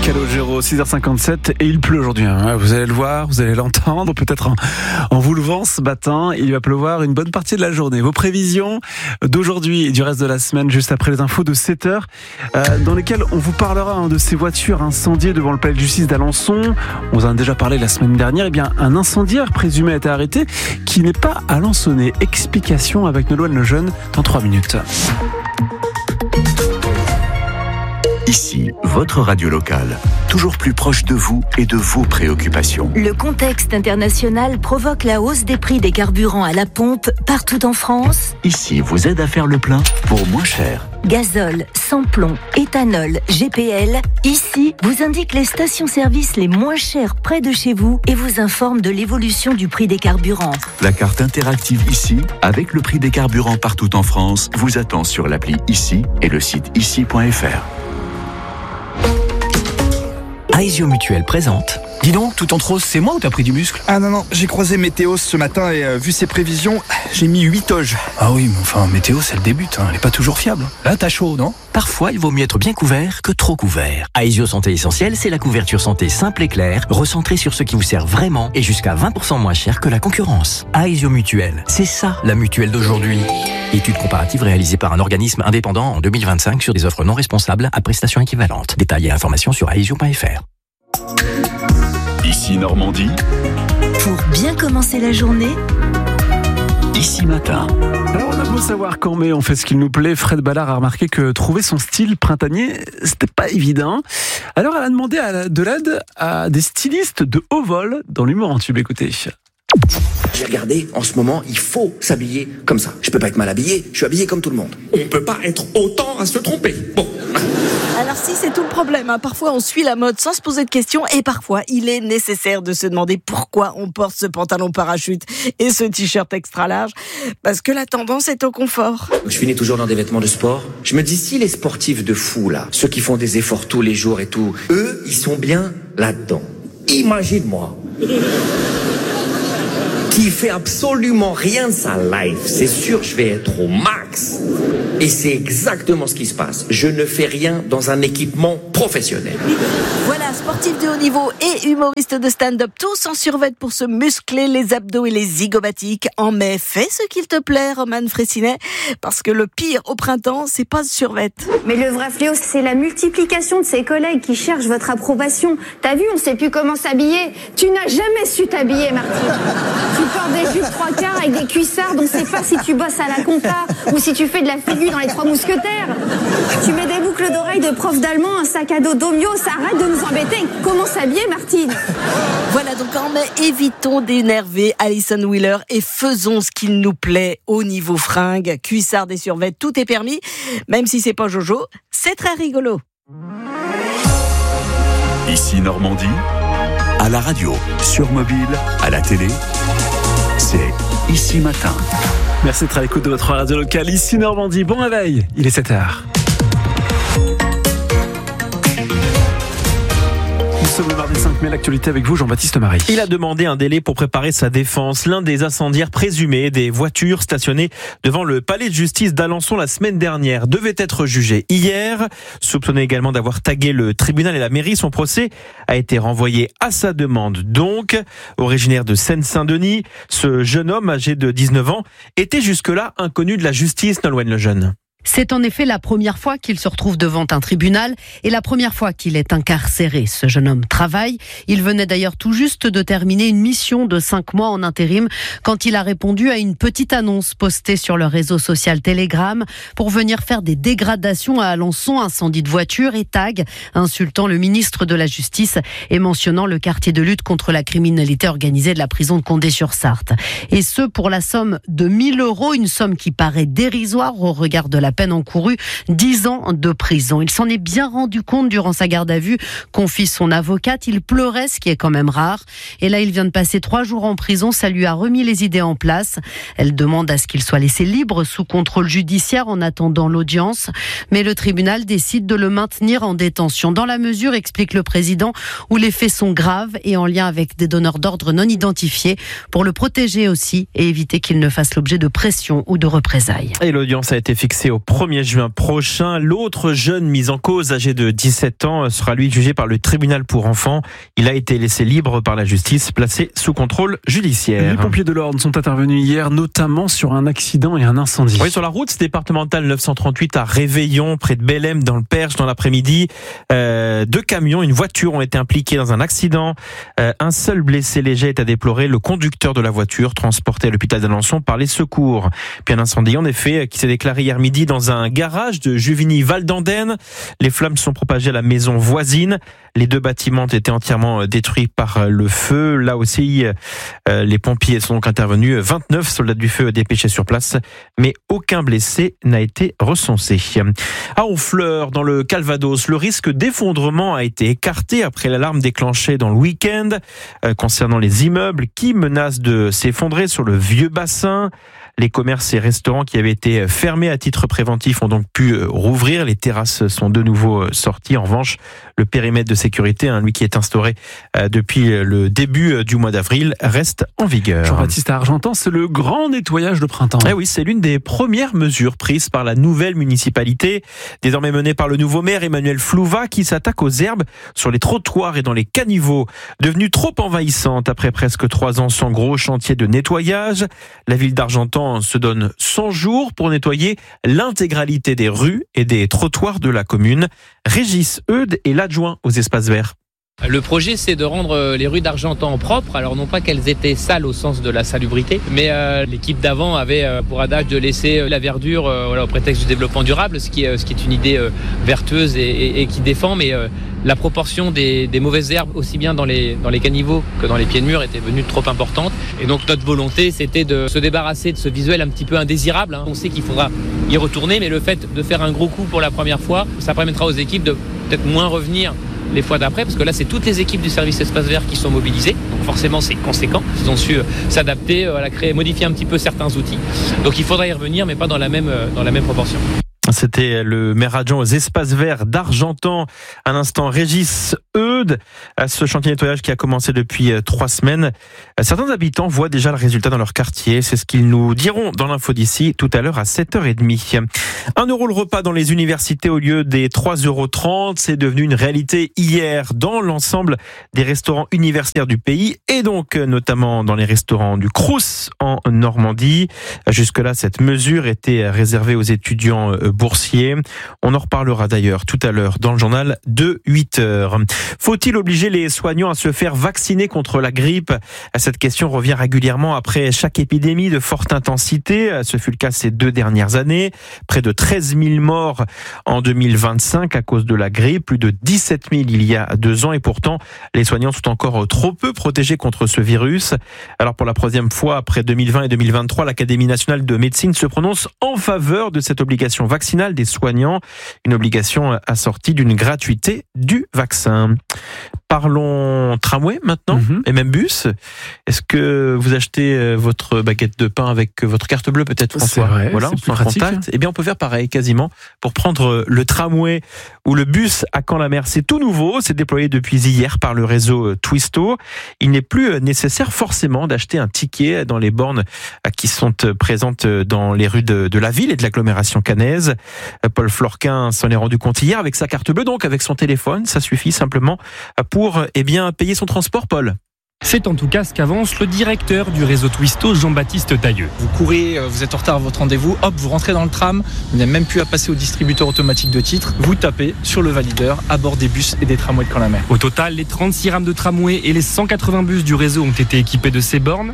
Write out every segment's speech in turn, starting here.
Calogero, 6h57 et il pleut aujourd'hui. Vous allez le voir, vous allez l'entendre, peut-être en vous levant ce matin. Il va pleuvoir une bonne partie de la journée. Vos prévisions d'aujourd'hui et du reste de la semaine, juste après les infos de 7h, dans lesquelles on vous parlera de ces voitures incendiées devant le palais de justice d'Alençon. On vous en a déjà parlé la semaine dernière. Eh bien, un incendiaire présumé a été arrêté qui n'est pas alençonnais. Explication avec Nolwenn Lejeune dans 3 minutes. Ici, votre radio locale, toujours plus proche de vous et de vos préoccupations. Le contexte international provoque la hausse des prix des carburants à la pompe partout en France. Ici, vous aide à faire le plein pour moins cher. Gazole, sans-plomb, éthanol, GPL. Ici, vous indique les stations-service les moins chères près de chez vous et vous informe de l'évolution du prix des carburants. La carte interactive Ici, avec le prix des carburants partout en France, vous attend sur l'appli Ici et le site ici.fr. Aesio Mutuelle présente. Dis donc, tout en rose, c'est moi ou t'as pris du muscle? Ah non, j'ai croisé Météos ce matin et vu ses prévisions, j'ai mis 8 oges. Ah oui, mais enfin, Météos, elle débute, elle est pas toujours fiable. Là, t'as chaud, non? Parfois, il vaut mieux être bien couvert que trop couvert. Aesio Santé Essentielle, c'est la couverture santé simple et claire, recentrée sur ce qui vous sert vraiment et jusqu'à 20% moins cher que la concurrence. Aesio Mutuelle, c'est ça la mutuelle d'aujourd'hui. Étude comparative réalisée par un organisme indépendant en 2025 sur des offres non responsables à prestations équivalentes. Détails et informations sur aesio.fr. Ici Normandie. Pour bien commencer la journée, Ici Matin. Alors on a beau savoir qu'en mai on fait ce qu'il nous plaît, Fred Ballard a remarqué que trouver son style printanier, c'était pas évident. Alors elle a demandé de l'aide à des stylistes de haut vol dans l'humour en tube. Écoutez. J'ai regardé, en ce moment, il faut s'habiller comme ça. Je peux pas être mal habillé, je suis habillé comme tout le monde. On peut pas être autant à se tromper. Bon. Alors si, c'est tout le problème. Parfois, on suit la mode sans se poser de questions et parfois, il est nécessaire de se demander pourquoi on porte ce pantalon parachute et ce t-shirt extra large. Parce que la tendance est au confort. Je finis toujours dans des vêtements de sport. Je me dis, si les sportifs de fou, là, ceux qui font des efforts tous les jours et tout, eux, ils sont bien là-dedans. Imagine-moi. Qui fait absolument rien de sa life. C'est sûr, je vais être au max. Et c'est exactement ce qui se passe. Je ne fais rien dans un équipement professionnel. Voilà, sportifs de haut niveau et humoristes de stand-up, tous en survêt pour se muscler les abdos et les zygomatiques. En mai, fais ce qu'il te plaît, Roman Fressinet, parce que le pire au printemps, c'est pas ce survêt. Mais le vrai fléau, c'est la multiplication de ses collègues qui cherchent votre approbation. T'as vu, on sait plus comment s'habiller. Tu n'as jamais su t'habiller, Martine. Tu portes des jupes 3/4 avec des cuissards, donc c'est pas si tu bosses à la compta ou si tu fais de la figure dans les 3 mousquetaires. Tu mets des boucles d'oreilles de prof d'allemand, un sac à dos Domio, ça arrête de nous embêter. Comment s'habiller, Martine? Voilà, donc en mai, évitons d'énerver Alison Wheeler et faisons ce qu'il nous plaît au niveau fringues, cuissards et survêtements, tout est permis, même si c'est pas Jojo, c'est très rigolo. Ici Normandie. À la radio, sur mobile, à la télé. C'est Ici Matin. Merci d'être à l'écoute de votre radio locale. Ici Normandie, bon réveil, il est 7h. Nous sommes le mardi 5 mai, l'actualité avec vous, Jean-Baptiste Marie. Il a demandé un délai pour préparer sa défense. L'un des incendiaires présumés des voitures stationnées devant le palais de justice d'Alençon la semaine dernière devait être jugé hier. Soupçonné également d'avoir tagué le tribunal et la mairie, son procès a été renvoyé à sa demande. Donc, originaire de Seine-Saint-Denis, ce jeune homme âgé de 19 ans était jusque-là inconnu de la justice, Nolwenn Lejeune. C'est en effet la première fois qu'il se retrouve devant un tribunal et la première fois qu'il est incarcéré. Ce jeune homme travaille. Il venait d'ailleurs tout juste de terminer une mission de 5 mois en intérim quand il a répondu à une petite annonce postée sur le réseau social Telegram pour venir faire des dégradations à Alençon, incendie de voiture et tag insultant le ministre de la Justice et mentionnant le quartier de lutte contre la criminalité organisée de la prison de Condé-sur-Sarthe. Et ce pour la somme de 1 000 €, une somme qui paraît dérisoire au regard de la peine encourue, 10 ans de prison. Il s'en est bien rendu compte durant sa garde à vue, confie son avocate. Il pleurait, ce qui est quand même rare. Et là, il vient de passer 3 jours en prison. Ça lui a remis les idées en place. Elle demande à ce qu'il soit laissé libre sous contrôle judiciaire en attendant l'audience. Mais le tribunal décide de le maintenir en détention. Dans la mesure, explique le président, où les faits sont graves et en lien avec des donneurs d'ordre non identifiés, pour le protéger aussi et éviter qu'il ne fasse l'objet de pression ou de représailles. Et l'audience a été fixée au 1er juin prochain. L'autre jeune mis en cause, âgé de 17 ans, sera lui jugé par le tribunal pour enfants. Il a été laissé libre par la justice, placé sous contrôle judiciaire. Les pompiers de l'Orne sont intervenus hier, notamment sur un accident et un incendie. Oui, sur la route départementale 938 à Réveillon, près de Bellem, dans le Perche, dans l'après-midi. 2 camions, une voiture ont été impliqués dans un accident. Un seul blessé léger est à déplorer. Le conducteur de la voiture, transporté à l'hôpital d'Alençon par les secours. Puis un incendie, en effet, qui s'est déclaré hier midi dans un garage de Juvigny-Val d'Andenne. Les flammes sont propagées à la maison voisine. Les 2 bâtiments ont été entièrement détruits par le feu. Là aussi, les pompiers sont donc intervenus. 29 soldats du feu dépêchés sur place, mais aucun blessé n'a été recensé. À Honfleur, dans le Calvados, le risque d'effondrement a été écarté après l'alarme déclenchée dans le week-end concernant les immeubles qui menacent de s'effondrer sur le vieux bassin. Les commerces et restaurants qui avaient été fermés à titre préventif ont donc pu rouvrir. Les terrasses sont de nouveau sorties. En revanche, le périmètre de sécurité, lui qui est instauré depuis le début du mois d'avril, reste en vigueur. Jean-Baptiste à Argentan, c'est le grand nettoyage de printemps. Eh oui, c'est l'une des premières mesures prises par la nouvelle municipalité, désormais menée par le nouveau maire Emmanuel Flouva, qui s'attaque aux herbes sur les trottoirs et dans les caniveaux. Devenue trop envahissante après presque 3 ans sans gros chantier de nettoyage, la ville d'Argentan se donne 100 jours pour nettoyer l'intégralité des rues et des trottoirs de la commune. Régis Eudes est l'adjoint aux espaces verts. Le projet, c'est de rendre les rues d'Argentan propres. Alors non pas qu'elles étaient sales au sens de la salubrité, mais l'équipe d'avant avait pour adage de laisser la verdure au prétexte du développement durable, ce qui est une idée vertueuse et qui défend. Mais la proportion des mauvaises herbes, aussi bien dans les caniveaux que dans les pieds de mur, était devenue trop importante. Et donc notre volonté, c'était de se débarrasser de ce visuel un petit peu indésirable. On sait qu'il faudra y retourner, mais le fait de faire un gros coup pour la première fois, ça permettra aux équipes de peut-être moins revenir les fois d'après, parce que là c'est toutes les équipes du service espace vert qui sont mobilisées, donc forcément c'est conséquent. Ils ont su s'adapter, modifier un petit peu certains outils, donc il faudra y revenir, mais pas dans la même proportion. C'était le maire adjoint aux espaces verts d'Argentan. Un instant, Régis Eudes. Ce chantier de nettoyage qui a commencé depuis 3 semaines. Certains habitants voient déjà le résultat dans leur quartier. C'est ce qu'ils nous diront dans l'info d'ici tout à l'heure à 7h30. 1 € le repas dans les universités au lieu des 3,30 €. C'est devenu une réalité hier dans l'ensemble des restaurants universitaires du pays et donc notamment dans les restaurants du Crous en Normandie. Jusque-là, cette mesure était réservée aux étudiants boursiers. On en reparlera d'ailleurs tout à l'heure dans le journal de 8h. Faut-il obliger les soignants à se faire vacciner contre la grippe ? Cette question revient régulièrement après chaque épidémie de forte intensité. Ce fut le cas ces 2 dernières années. Près de 13 000 morts en 2025 à cause de la grippe, plus de 17 000 il y a 2 ans. Et pourtant, les soignants sont encore trop peu protégés contre ce virus. Alors pour la 3e fois après 2020 et 2023, l'Académie nationale de médecine se prononce en faveur de cette obligation vaccinale des soignants, une obligation assortie d'une gratuité du vaccin. Parlons tramway maintenant, et même bus. Est-ce que vous achetez votre baguette de pain avec votre carte bleue peut-être, François ? C'est vrai, voilà, c'est plus pratique. Eh bien, on peut faire pareil quasiment pour prendre le tramway ou le bus à Caen-la-Mer. C'est tout nouveau, c'est déployé depuis hier par le réseau Twisto. Il n'est plus nécessaire forcément d'acheter un ticket dans les bornes qui sont présentes dans les rues de la ville et de l'agglomération caennaise. Paul Florquin s'en est rendu compte hier avec sa carte bleue, donc avec son téléphone. Ça suffit simplement pour payer son transport, Paul. C'est en tout cas ce qu'avance le directeur du réseau Twisto, Jean-Baptiste Tailleux. Vous courez, vous êtes en retard à votre rendez-vous, hop, vous rentrez dans le tram, vous n'avez même plus à passer au distributeur automatique de titres, vous tapez sur le valideur à bord des bus et des tramways de Caen-la-Mer. Au total, les 36 rames de tramway et les 180 bus du réseau ont été équipés de ces bornes.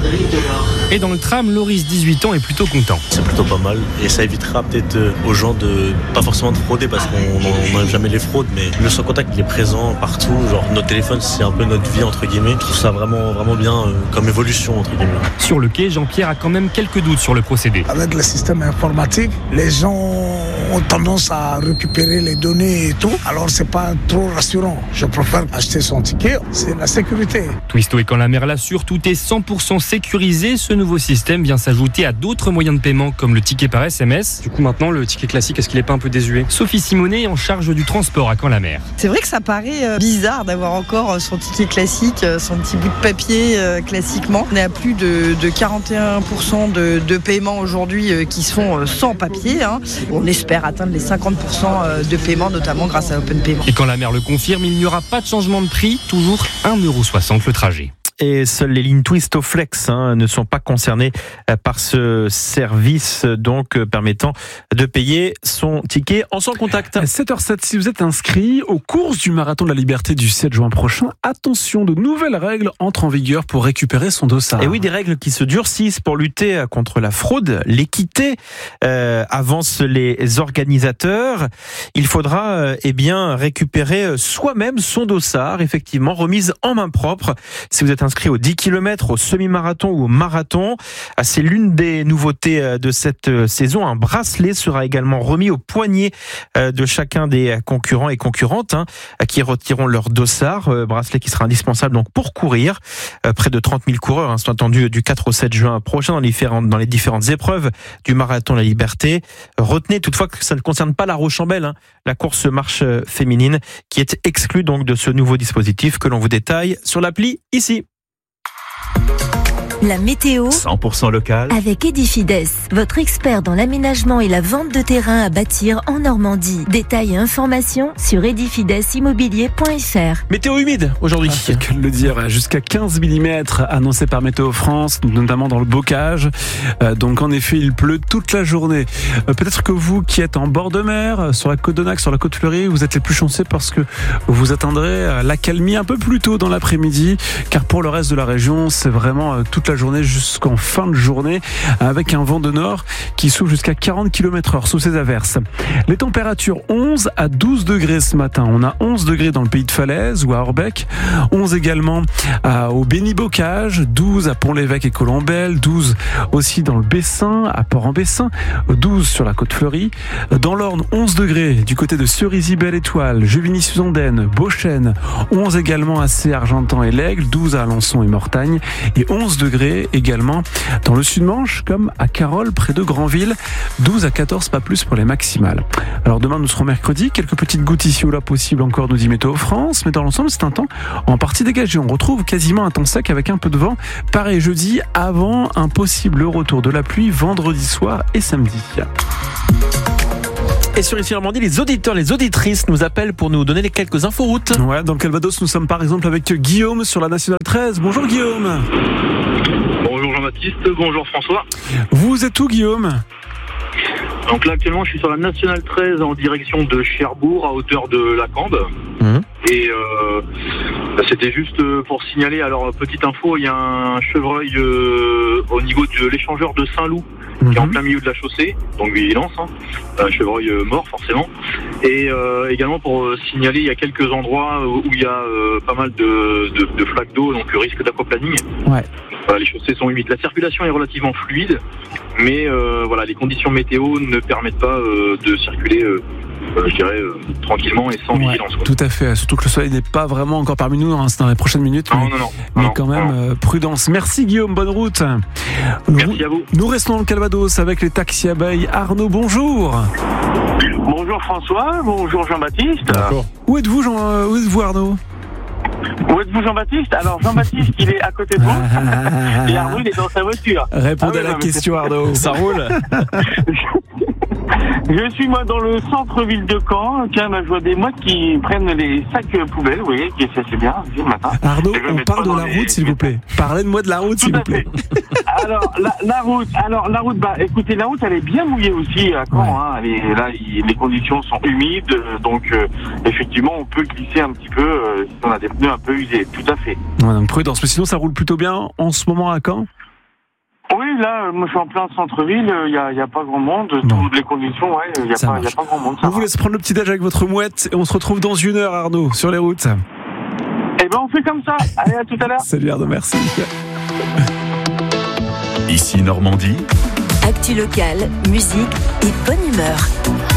Et dans le tram, Loris, 18 ans, est plutôt content. C'est plutôt pas mal et ça évitera peut-être aux gens de pas forcément de frauder parce qu'on n'enlève jamais les fraudes, mais le sans contact il est présent partout, genre notre téléphone c'est un peu notre vie entre guillemets. Je trouve ça vraiment bien comme évolution entre guillemets. Sur le quai, Jean-Pierre a quand même quelques doutes sur le procédé. Avec le système informatique, les gens ont tendance à récupérer les données et tout, alors c'est pas trop rassurant. Je préfère acheter son ticket, c'est la sécurité. Twisto et Caen-la-Mer l'assure, tout est 100% sécurisé. Ce nouveau système vient s'ajouter à d'autres moyens de paiement comme le ticket par SMS. Du coup maintenant le ticket classique, est-ce qu'il est pas un peu désuet ? Sophie Simonet est en charge du transport à Caen-la-Mer. C'est vrai que ça paraît bizarre d'avoir encore son ticket classique, son petit bout de papier classiquement. On est à plus de 41% de paiements aujourd'hui qui se font sans papier. On espère atteindre les 50% de paiements, notamment grâce à Open Payment. Et quand la maire le confirme, il n'y aura pas de changement de prix, toujours 1,60€ le trajet. Et seules les lignes Twistoflex ne sont pas concernées par ce service, donc permettant de payer son ticket en sans contact. 7h07, si vous êtes inscrit aux courses du Marathon de la Liberté du 7 juin prochain, attention, de nouvelles règles entrent en vigueur pour récupérer son dossard. Et oui, des règles qui se durcissent pour lutter contre la fraude, l'équité, avancent les organisateurs. Il faudra récupérer soi-même son dossard, effectivement, remise en main propre. Si vous êtes inscrit au 10 km, au semi-marathon ou au marathon, c'est l'une des nouveautés de cette saison. Un bracelet sera également remis au poignet de chacun des concurrents et concurrentes qui retireront leur dossard. Bracelet qui sera indispensable donc pour courir. Près de 30 000 coureurs sont attendus du 4 au 7 juin prochain dans les différentes épreuves du Marathon de la Liberté. Retenez toutefois que ça ne concerne pas la Rocambelle, la course marche féminine qui est exclue donc de ce nouveau dispositif que l'on vous détaille sur l'appli ici. La météo 100% local avec Edifides, votre expert dans l'aménagement et la vente de terrain à bâtir en Normandie. Détails et informations sur edifidesimmobilier.fr. Météo humide aujourd'hui. Que le dire, jusqu'à 15 mm annoncé par Météo France, notamment dans le bocage. Donc en effet, il pleut toute la journée. Peut-être que vous qui êtes en bord de mer, sur la côte d'Onac, sur la côte Fleurie, vous êtes les plus chanceux parce que vous atteindrez l'accalmie un peu plus tôt dans l'après-midi, car pour le reste de la région, c'est vraiment toute la journée jusqu'en fin de journée avec un vent de nord qui souffle jusqu'à 40 km/h sous ces averses. Les températures 11 à 12 degrés ce matin. On a 11 degrés dans le pays de Falaise ou à Orbec, 11 également au Béni-Bocage, 12 à Pont-l'Évêque et Colombelle, 12 aussi dans le Bessin, à Port-en-Bessin, 12 sur la côte Fleurie. Dans l'Orne, 11 degrés du côté de Cerisy-Belle-Étoile, Juvigny-Suzandaine, Beauchesne, 11 également à Cé-Argentan et l'Aigle, 12 à Alençon et Mortagne et 11 degrés également dans le Sud-Manche comme à Carole près de Granville, 12 à 14 pas plus pour les maximales. Alors demain nous serons mercredi, quelques petites gouttes ici ou là possibles encore nous dit Météo France, mais dans l'ensemble c'est un temps en partie dégagé. On retrouve quasiment un temps sec avec un peu de vent, pareil jeudi avant un possible retour de la pluie vendredi soir et samedi. Et sur ici Normandie, les auditeurs, les auditrices nous appellent pour nous donner les quelques infos routes. Ouais, dans le Calvados, nous sommes par exemple avec Guillaume sur la Nationale 13. Bonjour Guillaume. Bonjour Jean-Baptiste, bonjour François. Vous êtes où Guillaume ? Donc là actuellement je suis sur la Nationale 13 en direction de Cherbourg à hauteur de Lacande. Et c'était juste pour signaler, alors petite info, il y a un chevreuil au niveau de l'échangeur de Saint-Loup qui est en plein milieu de la chaussée, donc vigilance, un chevreuil mort forcément. Et également pour signaler, il y a quelques endroits où il y a pas mal de flaques d'eau, donc risque d'aquaplaning. Ouais. Les chaussées sont humides. La circulation est relativement fluide, mais les conditions météo ne permettent pas de circuler je dirais tranquillement et sans vigilance. Tout à fait, surtout que le soleil n'est pas vraiment encore parmi nous c'est dans les prochaines minutes. Mais quand même, prudence. Merci Guillaume, bonne route. Merci à vous. Nous restons dans le Calvados avec les taxis abeilles. Arnaud, bonjour. Bonjour François, bonjour Jean-Baptiste. Où êtes-vous Arnaud ? Où êtes-vous Jean-Baptiste ? Alors Jean-Baptiste il est à côté de vous et Arnaud il est dans sa voiture. Répondez à la question Arnaud. Ça roule. Je suis moi dans le centre-ville de Caen. Tiens, je vois des mouettes qui prennent les sacs poubelles, vous voyez, c'est bien, le matin. Arnaud, on parle de la route s'il vous plaît. Parlez-moi de la route s'il vous plaît. Alors la route, écoutez, la route elle est bien mouillée aussi à Caen. Les conditions sont humides, donc effectivement on peut glisser un petit peu si on a des pneus un peu usés, tout à fait. Donc prudence, mais sinon ça roule plutôt bien en ce moment à Caen. Oui, là, moi je suis en plein centre-ville, il y a pas grand monde, toutes les conditions, il y a pas grand monde. On vous laisse prendre le petit déj avec votre mouette et on se retrouve dans 1 heure Arnaud, sur les routes. Eh ben on fait comme ça, allez à tout à l'heure. Salut Arnaud, merci. Ici Normandie. Actu locale, musique et bonne humeur.